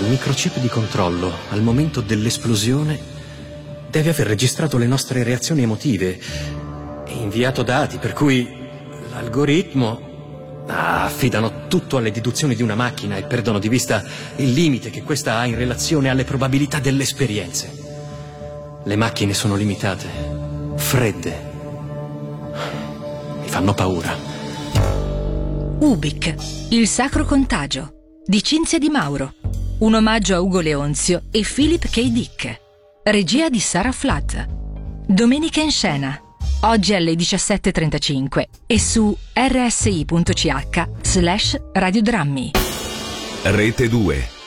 il microchip di controllo, al momento dell'esplosione, deve aver registrato le nostre reazioni emotive e inviato dati, per cui l'algoritmo... affidano tutto alle deduzioni di una macchina e perdono di vista il limite che questa ha in relazione alle probabilità delle esperienze. Le macchine sono limitate, fredde. Mi fanno paura. Ubik, il sacro contagio, di Cinzia Di Mauro. Un omaggio a Ugo Leonzio e Philip K. Dick. Regia di Sarah Flatt. Domenica in scena. Oggi alle 17:35 e su rsi.ch/radiodrammi. Rete 2.